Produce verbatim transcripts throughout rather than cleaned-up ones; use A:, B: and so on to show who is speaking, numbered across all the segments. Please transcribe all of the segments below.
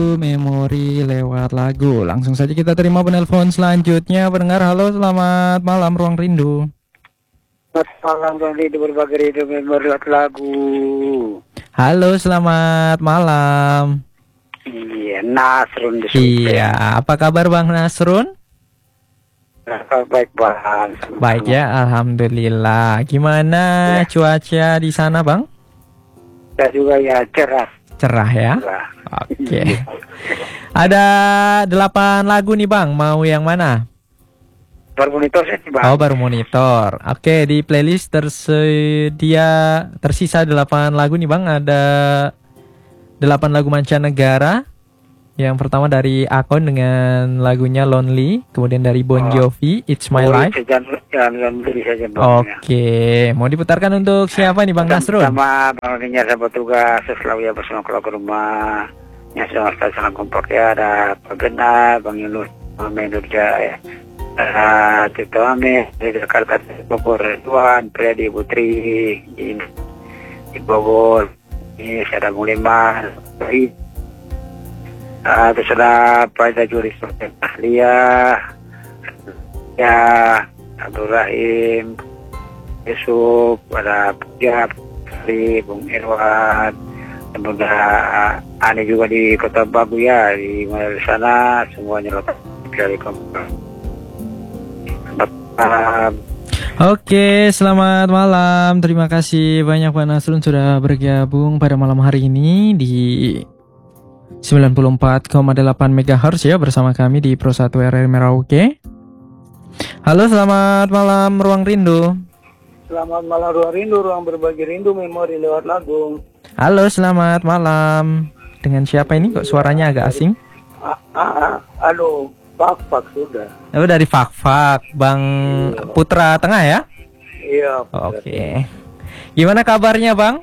A: Rindu Memori lewat lagu. Langsung saja kita terima penelpon selanjutnya. Pendengar, halo, selamat malam Ruang Rindu.
B: Selamat malam Ruang Rindu, berbagi rindu memori lewat lagu.
A: Halo, selamat malam.
B: Iya, Nasrun di
A: Iya, apa kabar Bang Nasrun?
B: Baik Bang.
A: Baik ya, alhamdulillah. Gimana ya. Cuaca di sana Bang?
B: Kita juga ya cerah.
A: Cerah ya?
B: Cerah.
A: Oke. Ada delapan lagu nih Bang, mau yang mana?
B: Baru monitor sih Bang.
A: Oh, baru monitor. Oke, di playlist tersedia tersisa delapan lagu nih Bang. Ada delapan lagu mancanegara. Yang pertama dari Akon dengan lagunya Lonely, kemudian dari Bon Jovi, It's My Life. Oke, mau diputarkan untuk siapa nih Bang Nasrun?
B: Sama Bang Ninya, sahabat tugas, selalu ya bersama keluarga rumah. Ya, sama stasiun salam kompak ya, ada Pak Gena, Bang Yunus, Mame Nurja ya. Ada Tito Ame, dari Jakarta, Bogor, Tuan, Predi Putri, di, di Bogor, ini ada Muliman, Uh, terus ada Praja Juris Ahliya ya, Abdul Rahim, Yusuf, ada Pujab, Bung Irwan, dan juga uh, Ani juga di Kota Bagu ya, di mana di sana semuanya lepas dari kompas.
A: Oke, selamat malam. Terima kasih banyak Pak Nasrun sudah bergabung pada malam hari ini di sembilan puluh empat koma delapan megahertz ya bersama kami di Pro satu R R Merauke. Halo, selamat malam Ruang Rindu.
B: Selamat malam Ruang Rindu, ruang berbagi rindu memori lewat lagu.
A: Halo, selamat malam. Dengan siapa ini kok suaranya agak asing?
B: Ah, ah, aduh, Fak-Fak sudah.
A: Oh, dari Fak-Fak, Bang iya. Putra Tengah ya?
B: Iya.
A: Oke. Gimana kabarnya Bang?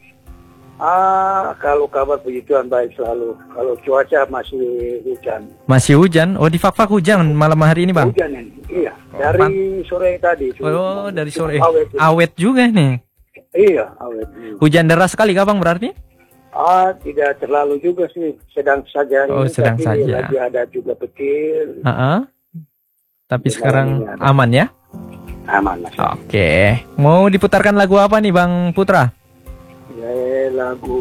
B: Ah, kalau kabar puji Tuhan baik selalu. Kalau cuaca masih hujan.
A: Masih hujan? Oh, di Fak-Fak hujan malam hari ini Bang?
B: Hujan ini, iya. Dari oh, sore tadi.
A: Oh, dari sore. Awet, awet juga nih.
B: Iya, awet.
A: Hujan deras sekali kah Bang berarti?
B: Ah, tidak terlalu juga sih. Sedang saja.
A: Oh, ini, sedang
B: tapi
A: saja.
B: Lagi ada juga petir.
A: Uh-uh. Tapi Jadi sekarang aman ya?
B: Aman Mas.
A: Oke. Mau diputarkan lagu apa nih Bang Putra?
B: Ya, lagu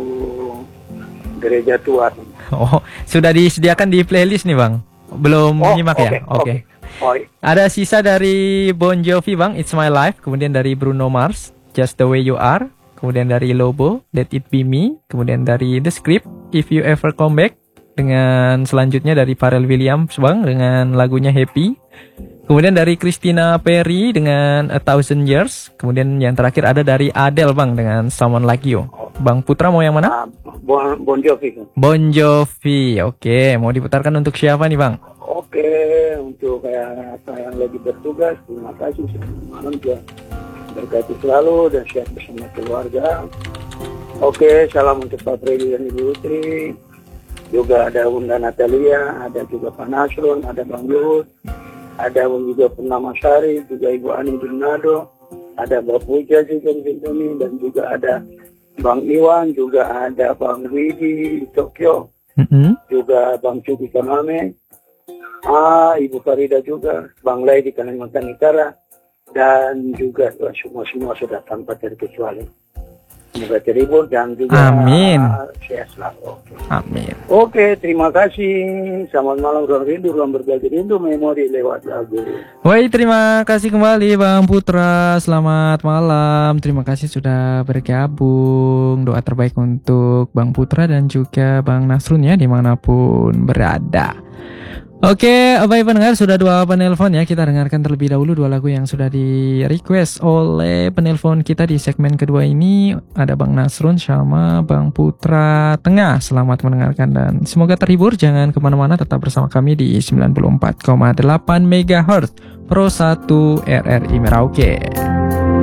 B: Gereja Tuhan.
A: Oh, sudah disediakan di playlist nih Bang? Belum
B: oh,
A: nyimak
B: okay,
A: ya? Oke. Okay.
B: Okay. Oh,
A: ada sisa dari Bon Jovi Bang, It's My Life. Kemudian dari Bruno Mars, Just The Way You Are. Kemudian dari Lobo, Let It Be Me. Kemudian dari The Script, If You Ever Come Back. Dengan selanjutnya dari Pharrell Williams Bang, dengan lagunya Happy. Kemudian dari Christina Perri dengan A Thousand Years. Kemudian yang terakhir ada dari Adele Bang dengan Someone Like You. Bang Putra mau yang mana?
B: Bon, bon Jovi.
A: Bon Jovi. Oke, mau diputarkan untuk siapa nih Bang?
B: Oke, untuk kayak apa yang lagi bertugas, terima kasih malam juga berkati selalu dan sehat bersama keluarga. Oke, salam untuk Pak Freddy dan Ibu Putri. Juga ada Bunda Natalia, ada juga Pak Nasrun, ada Bang Luhut. Ada juga Purnama Sari, juga Ibu Ani Junado, ada Mbak Puja juga di sini, dan juga ada Bang Iwan, juga ada Bang Widi di Tokyo, mm-hmm. juga Bang Cuki Kamame, ah, Ibu Farida juga, Bang Lai di Kalimantan Utara, dan juga semua-semua sudah tanpa terkecuali. Semoga terhibur dan juga
A: Amin.
B: Sehat selalu.
A: Amin.
B: Oke, terima kasih. Selamat malam Ruang Rindu, ruang berbagi rindu memori lewat lagu.
A: Woi, terima kasih kembali Bang Putra. Selamat malam. Terima kasih sudah bergabung. Doa terbaik untuk Bang Putra dan juga Bang Nasrun ya dimanapun berada. Oke, baik pendengar, sudah dua penelpon ya. Kita dengarkan terlebih dahulu dua lagu yang sudah di request oleh penelpon kita di segmen kedua ini. Ada Bang Nasrun sama Bang Putra Tengah. Selamat mendengarkan dan semoga terhibur. Jangan kemana-mana, tetap bersama kami di sembilan puluh empat koma delapan megahertz Pro satu R R I Merauke.